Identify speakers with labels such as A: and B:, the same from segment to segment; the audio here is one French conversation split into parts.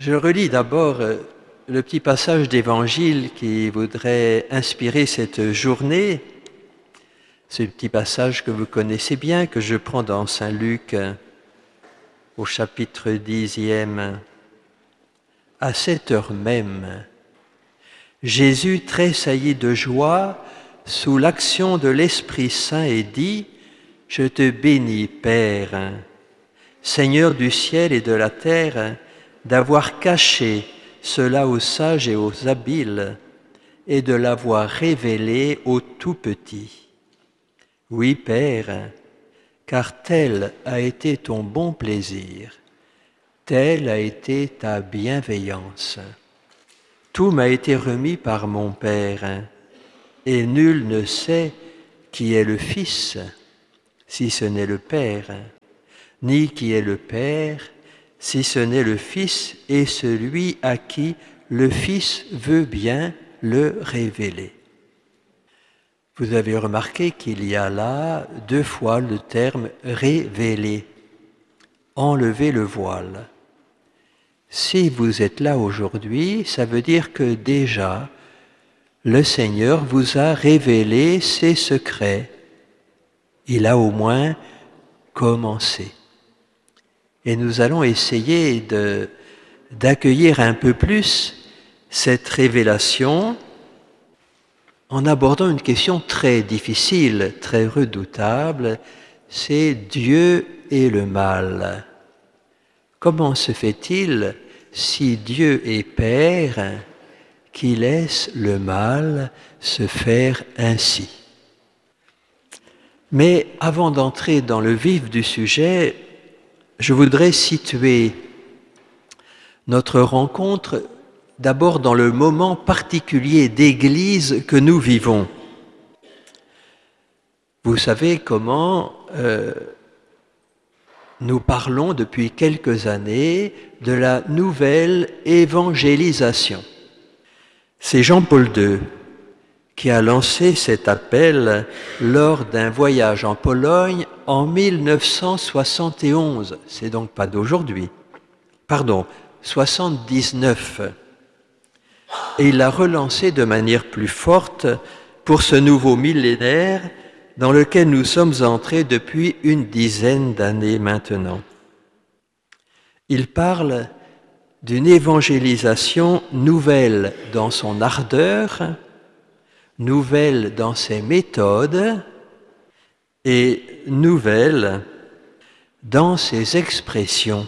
A: Je relis d'abord le petit passage d'Évangile qui voudrait inspirer cette journée. Ce petit passage que vous connaissez bien, que je prends dans Saint Luc au chapitre 10e. À cette heure même, Jésus tressaillit de joie sous l'action de l'Esprit Saint et dit : « Je te bénis, Père, Seigneur du ciel et de la terre, d'avoir caché cela aux sages et aux habiles et de l'avoir révélé aux tout-petits. Oui, Père, car tel a été ton bon plaisir, telle a été ta bienveillance. Tout m'a été remis par mon Père, et nul ne sait qui est le Fils, si ce n'est le Père, ni qui est le Père, si ce n'est le Fils et celui à qui le Fils veut bien le révéler. » Vous avez remarqué qu'il y a là 2 fois le terme « révéler », enlever le voile. Si vous êtes là aujourd'hui, ça veut dire que déjà, le Seigneur vous a révélé ses secrets. Il a au moins commencé. Et nous allons essayer d'accueillir un peu plus cette révélation en abordant une question très difficile, très redoutable, c'est Dieu et le mal. Comment se fait-il, si Dieu est Père, qui laisse le mal se faire ainsi ? Mais avant d'entrer dans le vif du sujet, je voudrais situer notre rencontre d'abord dans le moment particulier d'Église que nous vivons. Vous savez comment nous parlons depuis quelques années de la nouvelle évangélisation. C'est Jean-Paul II qui a lancé cet appel lors d'un voyage en Pologne en 1971. C'est donc pas d'aujourd'hui. 79. Et il l'a relancé de manière plus forte pour ce nouveau millénaire dans lequel nous sommes entrés depuis une dizaine d'années maintenant. Il parle d'une évangélisation nouvelle dans son ardeur, nouvelle dans ses méthodes et nouvelle dans ses expressions.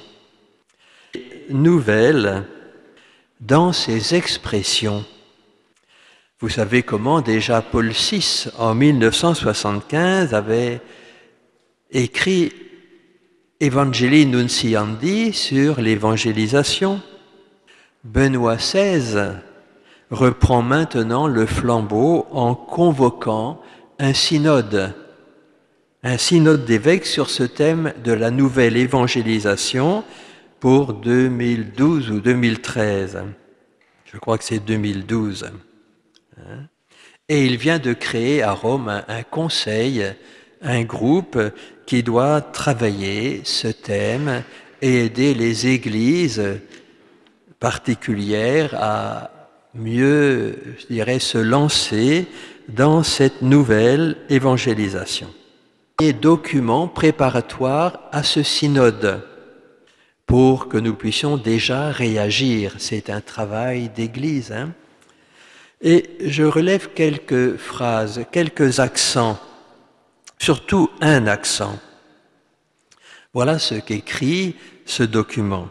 A: Nouvelle dans ses expressions. Vous savez comment déjà Paul VI, en 1975, avait écrit Evangelii Nunciandi sur l'évangélisation. Benoît XVI reprend maintenant le flambeau en convoquant un synode d'évêques sur ce thème de la nouvelle évangélisation pour 2012 ou 2013. Je crois que c'est 2012. Et il vient de créer à Rome un conseil, un groupe qui doit travailler ce thème et aider les églises particulières à mieux, se lancer dans cette nouvelle évangélisation. Et document préparatoire à ce synode pour que nous puissions déjà réagir. C'est un travail d'église. Et je relève quelques phrases, quelques accents, surtout un accent. Voilà ce qu'écrit ce document.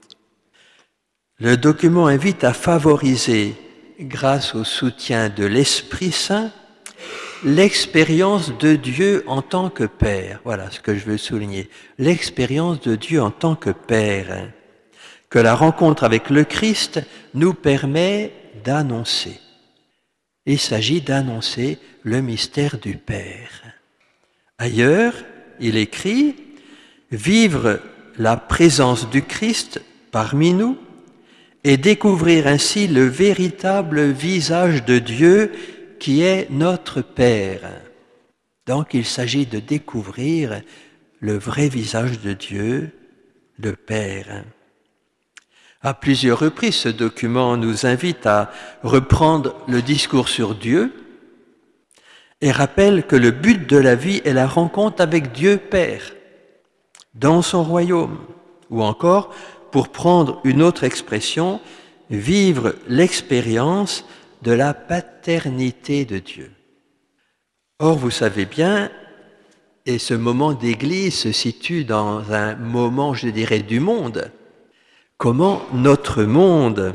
A: Le document invite à favoriser, grâce au soutien de l'Esprit Saint, l'expérience de Dieu en tant que Père. Voilà ce que je veux souligner. L'expérience de Dieu en tant que Père, que la rencontre avec le Christ nous permet d'annoncer. Il s'agit d'annoncer le mystère du Père. Ailleurs, il écrit « Vivre la présence du Christ parmi nous et découvrir ainsi le véritable visage de Dieu qui est notre Père. » Donc il s'agit de découvrir le vrai visage de Dieu, le Père. À plusieurs reprises, ce document nous invite à reprendre le discours sur Dieu et rappelle que le but de la vie est la rencontre avec Dieu Père dans son royaume, ou encore, pour prendre une autre expression, vivre l'expérience de la paternité de Dieu. Or, vous savez bien, et ce moment d'église se situe dans un moment, je dirais, du monde, comment notre monde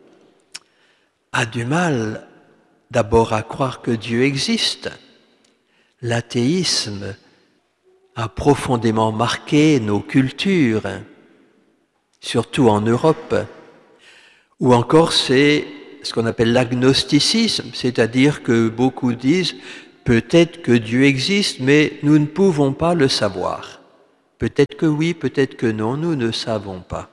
A: a du mal d'abord à croire que Dieu existe. L'athéisme a profondément marqué nos cultures, surtout en Europe. Ou encore c'est ce qu'on appelle l'agnosticisme, c'est-à-dire que beaucoup disent peut-être que Dieu existe, mais nous ne pouvons pas le savoir. Peut-être que oui, peut-être que non, nous ne savons pas.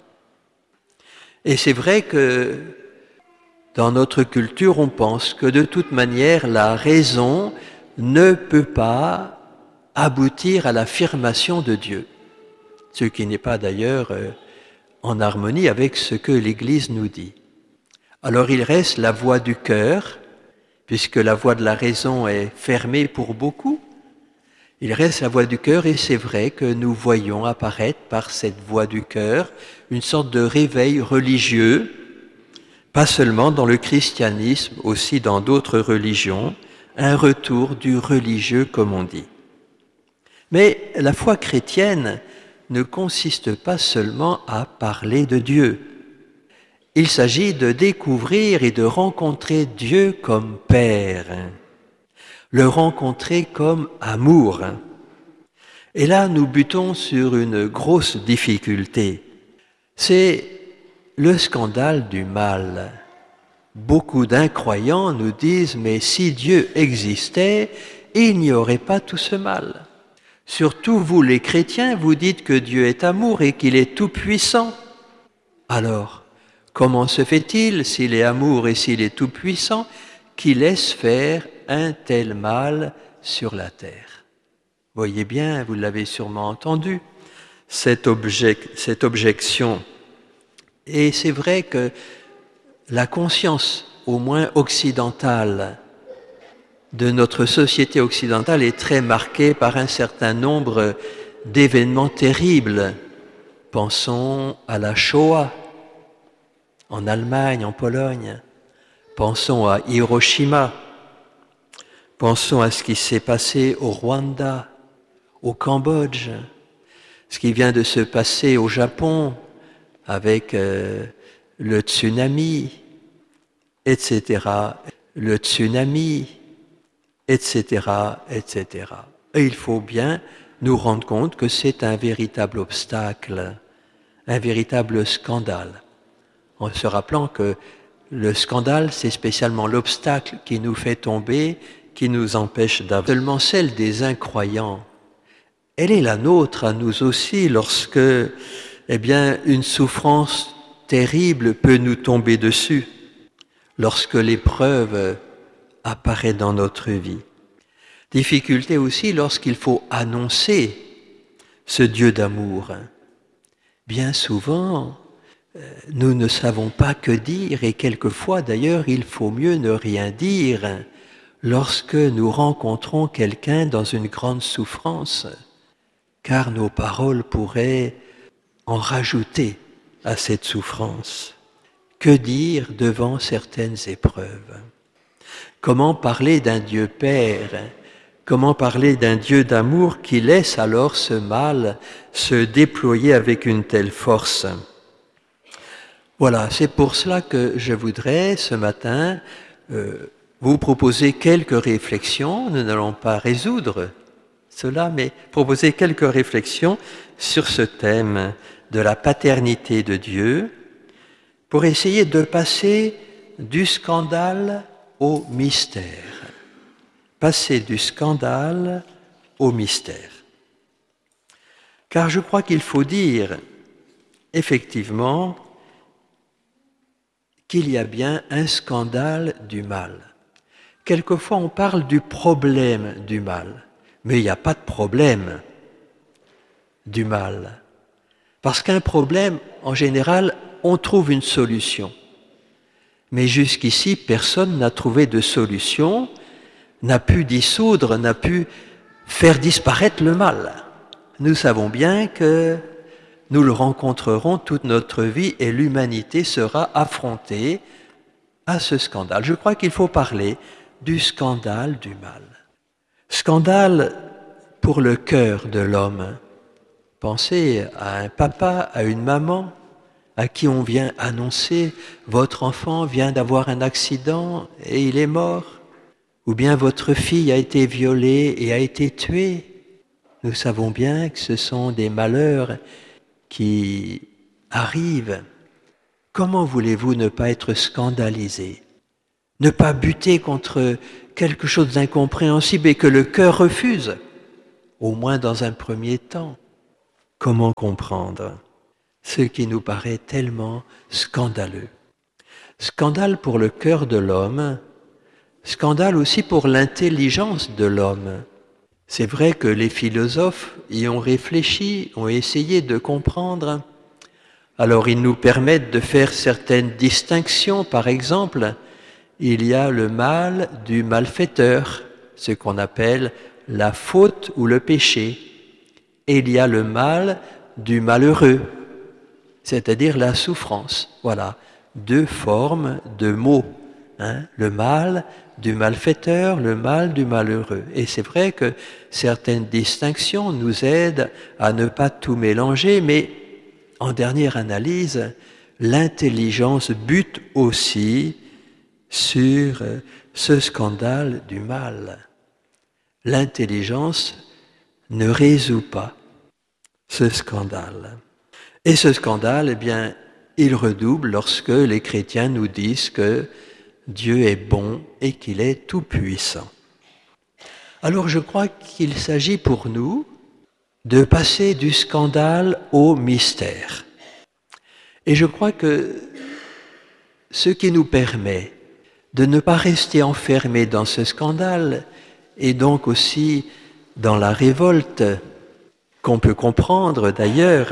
A: Et c'est vrai que dans notre culture, on pense que de toute manière, la raison ne peut pas aboutir à l'affirmation de Dieu, ce qui n'est pas d'ailleurs en harmonie avec ce que l'Église nous dit. Alors il reste la voix du cœur, puisque la voix de la raison est fermée pour beaucoup. Il reste la voix du cœur et c'est vrai que nous voyons apparaître par cette voix du cœur une sorte de réveil religieux, pas seulement dans le christianisme, aussi dans d'autres religions, un retour du religieux comme on dit. Mais la foi chrétienne ne consiste pas seulement à parler de Dieu. Il s'agit de découvrir et de rencontrer Dieu comme Père, le rencontrer comme amour. Et là, nous butons sur une grosse difficulté. C'est le scandale du mal. Beaucoup d'incroyants nous disent « mais si Dieu existait, il n'y aurait pas tout ce mal ». Surtout vous les chrétiens, vous dites que Dieu est amour et qu'il est tout-puissant. Alors, comment se fait-il, s'il est amour et s'il est tout-puissant, qu'il laisse faire un tel mal sur la terre? Voyez bien, vous l'avez sûrement entendu, cette objection. Et c'est vrai que la conscience, au moins occidentale, de notre société occidentale est très marquée par un certain nombre d'événements terribles. Pensons à la Shoah, en Allemagne, en Pologne. Pensons à Hiroshima. Pensons à ce qui s'est passé au Rwanda, au Cambodge, ce qui vient de se passer au Japon avec le tsunami, etc. Le tsunami, etc., etc. Et il faut bien nous rendre compte que c'est un véritable obstacle, un véritable scandale. En se rappelant que le scandale, c'est spécialement l'obstacle qui nous fait tomber, qui nous empêche d'avoir seulement celle des incroyants. Elle est la nôtre à nous aussi lorsque, une souffrance terrible peut nous tomber dessus, lorsque l'épreuve apparaît dans notre vie. Difficulté aussi lorsqu'il faut annoncer ce Dieu d'amour. Bien souvent, nous ne savons pas que dire et quelquefois d'ailleurs il faut mieux ne rien dire lorsque nous rencontrons quelqu'un dans une grande souffrance, car nos paroles pourraient en rajouter à cette souffrance. Que dire devant certaines épreuves? Comment parler d'un Dieu Père? Comment parler d'un Dieu d'amour qui laisse alors ce mal se déployer avec une telle force? Voilà, c'est pour cela que je voudrais ce matin vous proposer quelques réflexions. Nous n'allons pas résoudre cela, mais proposer quelques réflexions sur ce thème de la paternité de Dieu pour essayer de passer du scandale au mystère. Passer du scandale au mystère. Car je crois qu'il faut dire, effectivement, qu'il y a bien un scandale du mal. Quelquefois, on parle du problème du mal, mais il n'y a pas de problème du mal. Parce qu'un problème, en général, on trouve une solution. Mais jusqu'ici, personne n'a trouvé de solution, n'a pu dissoudre, n'a pu faire disparaître le mal. Nous savons bien que nous le rencontrerons toute notre vie et l'humanité sera affrontée à ce scandale. Je crois qu'il faut parler du scandale du mal. Scandale pour le cœur de l'homme. Pensez à un papa, à une maman, à qui on vient annoncer « votre enfant vient d'avoir un accident et il est mort » ou bien « votre fille a été violée et a été tuée ». Nous savons bien que ce sont des malheurs qui arrivent. Comment voulez-vous ne pas être scandalisé, ne pas buter contre quelque chose d'incompréhensible et que le cœur refuse, au moins dans un premier temps? Comment comprendre ce qui nous paraît tellement scandaleux? Scandale pour le cœur de l'homme, scandale aussi pour l'intelligence de l'homme. C'est vrai que les philosophes y ont réfléchi, ont essayé de comprendre. Alors ils nous permettent de faire certaines distinctions. Par exemple, il y a le mal du malfaiteur, ce qu'on appelle la faute ou le péché. Et il y a le mal du malheureux, c'est-à-dire la souffrance. Voilà, deux formes de mots. Le mal du malfaiteur, le mal du malheureux. Et c'est vrai que certaines distinctions nous aident à ne pas tout mélanger, mais en dernière analyse, l'intelligence bute aussi sur ce scandale du mal. L'intelligence ne résout pas ce scandale. Et ce scandale, eh bien, il redouble lorsque les chrétiens nous disent que Dieu est bon et qu'il est tout-puissant. Alors je crois qu'il s'agit pour nous de passer du scandale au mystère. Et je crois que ce qui nous permet de ne pas rester enfermés dans ce scandale et donc aussi dans la révolte qu'on peut comprendre d'ailleurs,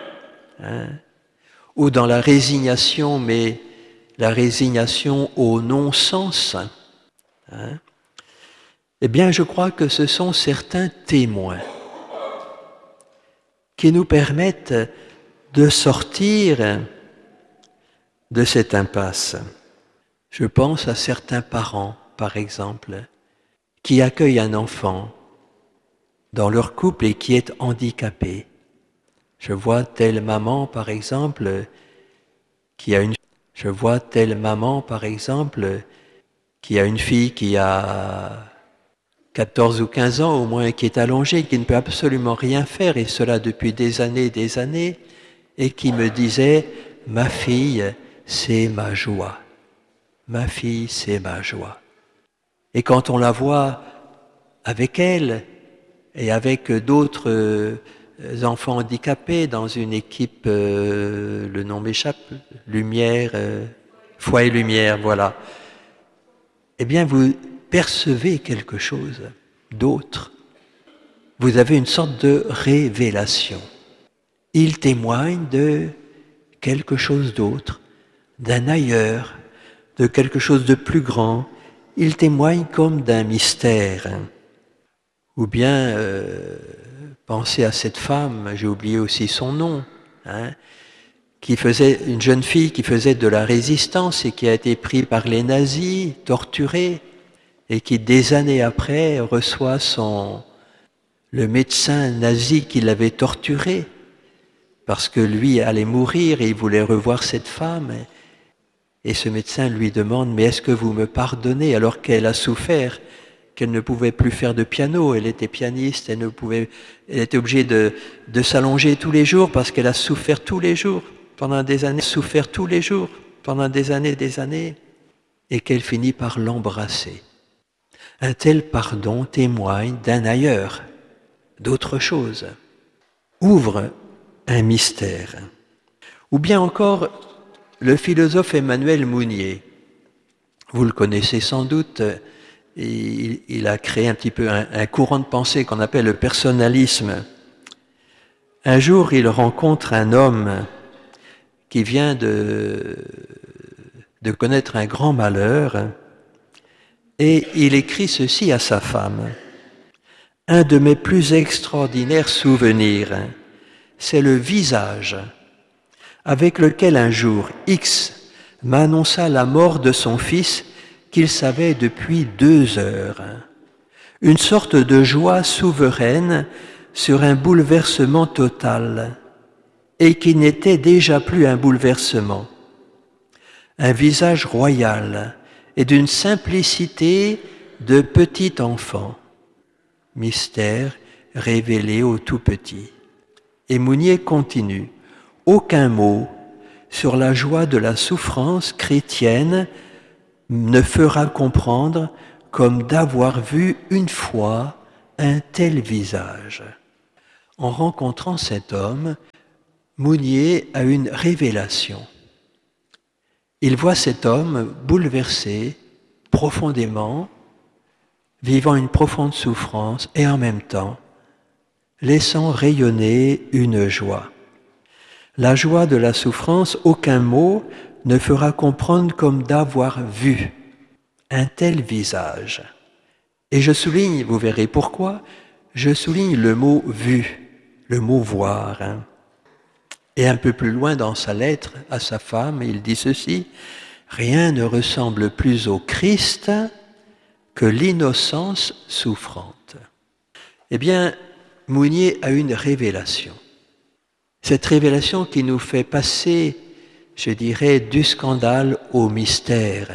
A: ou dans la résignation, mais la résignation au non-sens, eh bien je crois que ce sont certains témoins qui nous permettent de sortir de cette impasse. Je pense à certains parents, par exemple, qui accueillent un enfant dans leur couple et qui est handicapé. Je vois telle maman, par exemple, qui a une fille qui a 14 ou 15 ans au moins, qui est allongée, qui ne peut absolument rien faire, et cela depuis des années, et qui me disait « Ma fille, c'est ma joie. Ma fille, c'est ma joie. » Et quand on la voit avec elle et avec d'autres enfants handicapés dans une équipe, le nom m'échappe, Lumière, Foi et Lumière, voilà. Eh bien, vous percevez quelque chose d'autre. Vous avez une sorte de révélation. Il témoigne de quelque chose d'autre, d'un ailleurs, de quelque chose de plus grand. Il témoigne comme d'un mystère. Ou bien, pensez à cette femme, j'ai oublié aussi son nom, une jeune fille qui faisait de la résistance et qui a été prise par les nazis, torturée, et qui des années après reçoit le médecin nazi qui l'avait torturée, parce que lui allait mourir et il voulait revoir cette femme. Et ce médecin lui demande « Mais est-ce que vous me pardonnez ?» alors qu'elle a souffert, qu'elle ne pouvait plus faire de piano, elle était pianiste, elle était obligée de s'allonger tous les jours parce qu'elle a souffert tous les jours, pendant des années, et qu'elle finit par l'embrasser. Un tel pardon témoigne d'un ailleurs, d'autre chose, ouvre un mystère. Ou bien encore, le philosophe Emmanuel Mounier, vous le connaissez sans doute, il a créé un petit peu un courant de pensée qu'on appelle le personnalisme. Un jour, il rencontre un homme qui vient de connaître un grand malheur, et il écrit ceci à sa femme. « Un de mes plus extraordinaires souvenirs, c'est le visage avec lequel un jour X m'annonça la mort de son fils qu'il savait depuis 2 heures. Une sorte de joie souveraine sur un bouleversement total, et qui n'était déjà plus un bouleversement. Un visage royal et d'une simplicité de petit enfant. Mystère révélé au tout petit. » Et Mounier continue. « Aucun mot sur la joie de la souffrance chrétienne ne fera comprendre comme d'avoir vu une fois un tel visage. » En rencontrant cet homme, Mounier a une révélation. Il voit cet homme bouleversé profondément, vivant une profonde souffrance et en même temps laissant rayonner une joie. La joie de la souffrance, aucun mot ne fera comprendre comme d'avoir vu un tel visage. Et je souligne, vous verrez pourquoi, je souligne le mot « vu », le mot « voir ». Et un peu plus loin dans sa lettre à sa femme, il dit ceci, « Rien ne ressemble plus au Christ que l'innocence souffrante. » Eh bien, Mounier a une révélation. Cette révélation qui nous fait passer, je dirais, du scandale au mystère.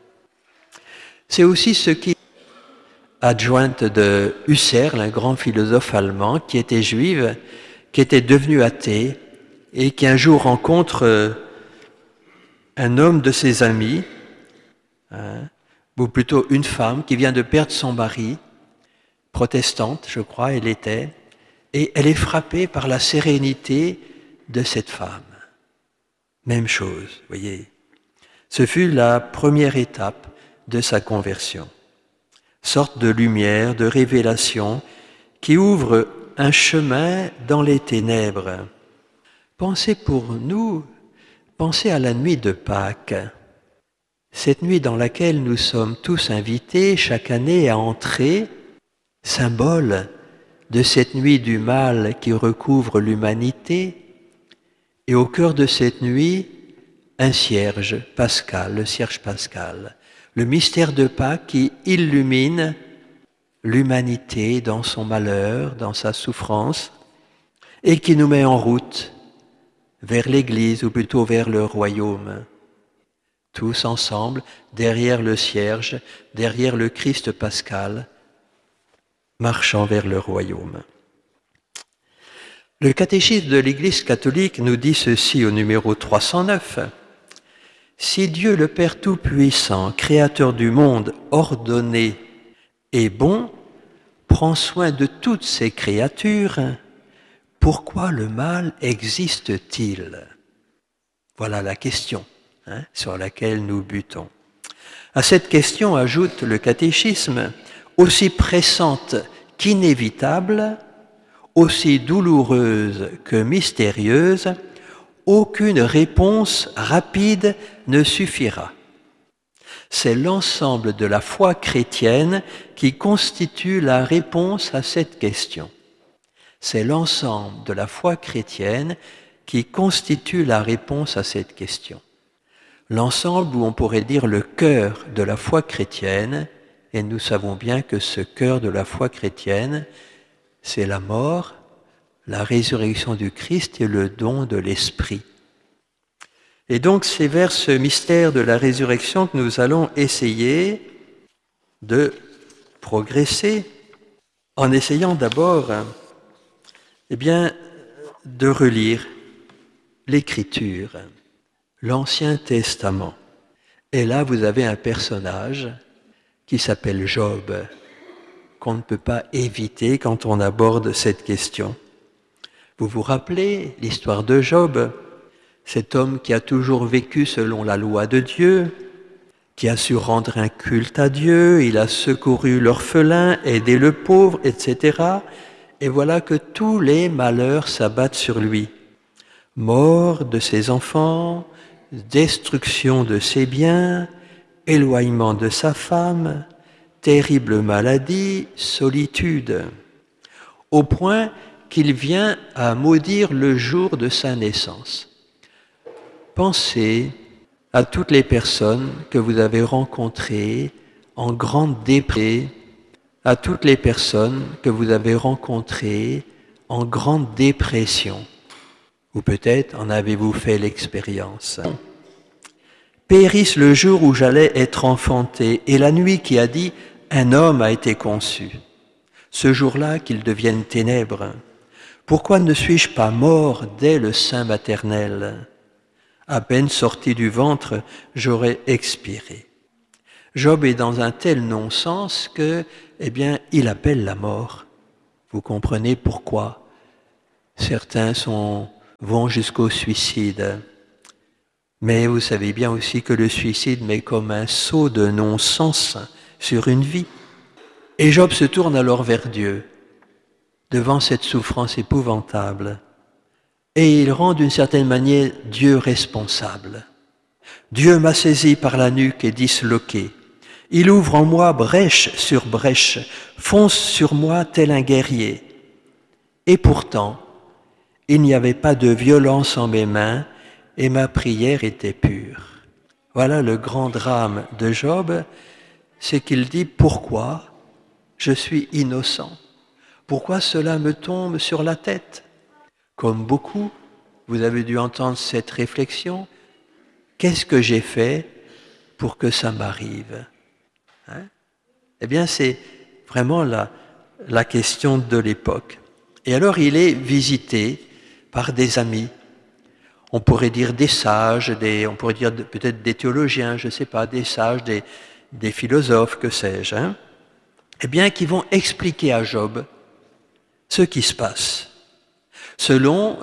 A: C'est aussi ce qui adjointe de Husserl, un grand philosophe allemand qui était juif, qui était devenu athée et qui un jour rencontre un homme de ses amis, ou plutôt une femme qui vient de perdre son mari, protestante, je crois, elle était, et elle est frappée par la sérénité de cette femme. Même chose, voyez. Ce fut la première étape de sa conversion. Sorte de lumière, de révélation qui ouvre un chemin dans les ténèbres. Pensez pour nous, pensez à la nuit de Pâques. Cette nuit dans laquelle nous sommes tous invités chaque année à entrer, symbole de cette nuit du mal qui recouvre l'humanité, et au cœur de cette nuit, un cierge pascal, le cierge pascal, le mystère de Pâques qui illumine l'humanité dans son malheur, dans sa souffrance, et qui nous met en route vers l'Église, ou plutôt vers le royaume. Tous ensemble, derrière le cierge, derrière le Christ pascal, marchant vers le royaume. Le catéchisme de l'Église catholique nous dit ceci au numéro 309. « Si Dieu le Père Tout-Puissant, Créateur du monde, ordonné et bon, prend soin de toutes ses créatures, pourquoi le mal existe-t-il » Voilà la question sur laquelle nous butons. À cette question, ajoute le catéchisme, aussi pressante qu'inévitable, aussi douloureuse que mystérieuse, aucune réponse rapide ne suffira. C'est l'ensemble de la foi chrétienne qui constitue la réponse à cette question. C'est l'ensemble de la foi chrétienne qui constitue la réponse à cette question. L'ensemble où on pourrait dire le cœur de la foi chrétienne, et nous savons bien que ce cœur de la foi chrétienne, c'est la mort, la résurrection du Christ et le don de l'Esprit. Et donc c'est vers ce mystère de la résurrection que nous allons essayer de progresser en essayant d'abord de relire l'Écriture, l'Ancien Testament. Et là, vous avez un personnage qui s'appelle Job, qu'on ne peut pas éviter quand on aborde cette question. Vous vous rappelez l'histoire de Job, cet homme qui a toujours vécu selon la loi de Dieu, qui a su rendre un culte à Dieu, il a secouru l'orphelin, aidé le pauvre, etc. Et voilà que tous les malheurs s'abattent sur lui. Mort de ses enfants, destruction de ses biens, éloignement de sa femme, terrible maladie, solitude, au point qu'il vient à maudire le jour de sa naissance. Pensez à toutes les personnes que vous avez rencontrées en grande déprime, à toutes les personnes que vous avez rencontrées en grande dépression. Ou peut-être en avez-vous fait l'expérience. Périsse le jour où j'allais être enfanté, et la nuit qui a dit « un homme a été conçu ». Ce jour-là qu'il devienne ténèbres. Pourquoi ne suis-je pas mort dès le sein maternel ? À peine sorti du ventre, j'aurais expiré. Job est dans un tel non-sens que, il appelle la mort. Vous comprenez pourquoi certains vont jusqu'au suicide. Mais vous savez bien aussi que le suicide met comme un sceau de non-sens sur une vie. Et Job se tourne alors vers Dieu, devant cette souffrance épouvantable. Et il rend d'une certaine manière Dieu responsable. Dieu m'a saisi par la nuque et disloqué. Il ouvre en moi brèche sur brèche, fonce sur moi tel un guerrier. Et pourtant, il n'y avait pas de violence en mes mains et ma prière était pure. Voilà le grand drame de Job, c'est qu'il dit « Pourquoi je suis innocent ? Pourquoi cela me tombe sur la tête ?» Comme beaucoup, vous avez dû entendre cette réflexion. Qu'est-ce que j'ai fait pour que ça m'arrive ? C'est vraiment la question de l'époque. Et alors il est visité par des amis. On pourrait dire des sages, on pourrait dire peut-être des théologiens, je ne sais pas, des sages, des philosophes, que sais-je, qui vont expliquer à Job ce qui se passe, selon,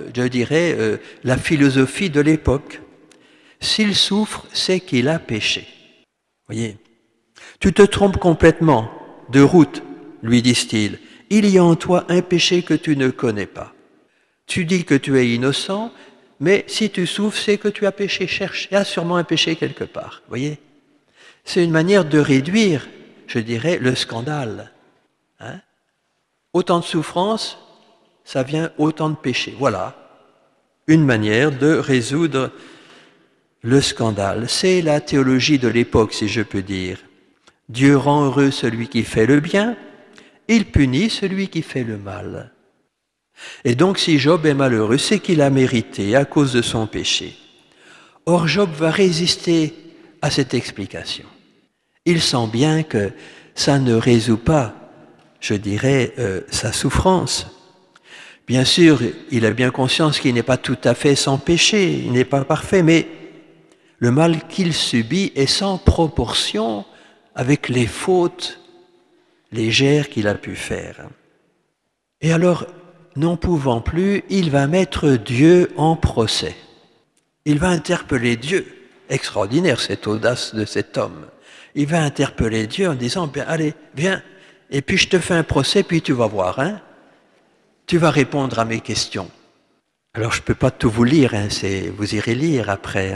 A: la philosophie de l'époque. S'il souffre, c'est qu'il a péché. Voyez, tu te trompes complètement de route, lui disent-ils. Il y a en toi un péché que tu ne connais pas. Tu dis que tu es innocent, mais si tu souffres, c'est que tu as péché. Cherche, il y a sûrement un péché quelque part. Voyez, c'est une manière de réduire, je dirais, le scandale. Autant de souffrance, ça vient autant de péché. Voilà, une manière de résoudre le scandale. C'est la théologie de l'époque, si je peux dire. Dieu rend heureux celui qui fait le bien, il punit celui qui fait le mal. Et donc si Job est malheureux, c'est qu'il a mérité à cause de son péché. Or Job va résister à cette explication. Il sent bien que ça ne résout pas, je dirais, sa souffrance. Bien sûr, il a bien conscience qu'il n'est pas tout à fait sans péché, il n'est pas parfait, mais le mal qu'il subit est sans proportion avec les fautes légères qu'il a pu faire. Et alors, n'en pouvant plus, il va mettre Dieu en procès. Il va interpeller Dieu. Extraordinaire cette audace de cet homme. Il va interpeller Dieu en disant, allez, viens, et puis je te fais un procès, puis tu vas voir, tu vas répondre à mes questions. Alors je ne peux pas tout vous lire, vous irez lire après.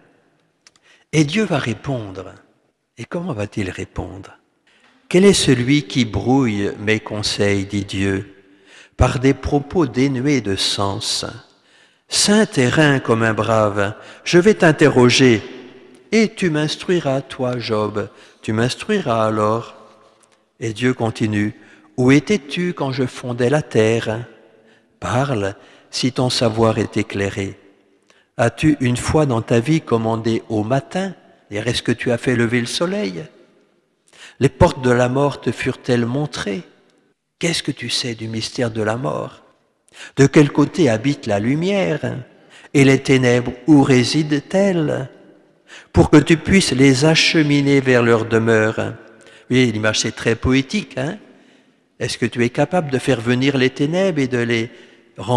A: Et Dieu va répondre. Et comment va-t-il répondre ? Quel est celui qui brouille mes conseils, dit Dieu, par des propos dénués de sens ? Saint terrain comme un brave, je vais t'interroger, et tu m'instruiras, toi, Job, tu m'instruiras alors. Et Dieu continue, où étais-tu quand je fondais la terre ? Parle, si ton savoir est éclairé. As-tu une fois dans ta vie commandé au matin ? Et est-ce que tu as fait lever le soleil ? Les portes de la mort te furent-elles montrées ? Qu'est-ce que tu sais du mystère de la mort ? De quel côté habite la lumière ? Et les ténèbres, où résident-elles ? Pour que tu puisses les acheminer vers leur demeure. Oui, l'image c'est très poétique, Est-ce que tu es capable de faire venir les ténèbres et de les renvoyer ?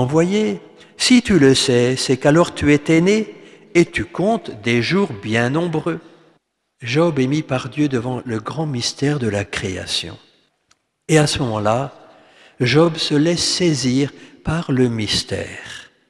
A: Si tu le sais, c'est qu'alors tu étais né et tu comptes des jours bien nombreux. Job est mis par Dieu devant le grand mystère de la création. Et à ce moment-là, Job se laisse saisir par le mystère.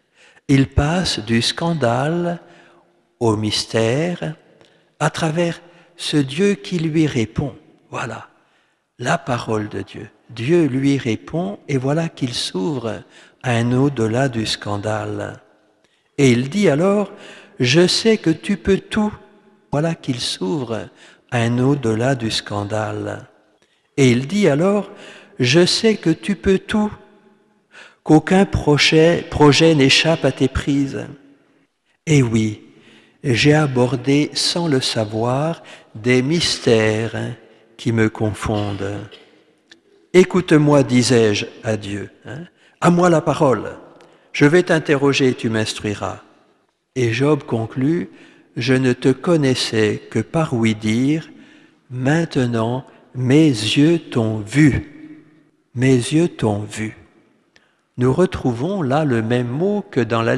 A: Il passe du scandale au mystère à travers ce Dieu qui lui répond. Voilà, la parole de Dieu. Dieu lui répond et voilà qu'il s'ouvre à un au-delà du scandale. Et il dit alors, je sais que tu peux tout. Voilà qu'il s'ouvre à un au-delà du scandale. Et il dit alors, je sais que tu peux tout, qu'aucun projet n'échappe à tes prises. Et oui, j'ai abordé sans le savoir des mystères qui me confondent. Écoute-moi, disais-je à Dieu, à moi la parole. Je vais t'interroger et tu m'instruiras. Et Job conclut, je ne te connaissais que par ouï dire, maintenant mes yeux t'ont vu. Mes yeux t'ont vu. Nous retrouvons là le même mot que dans la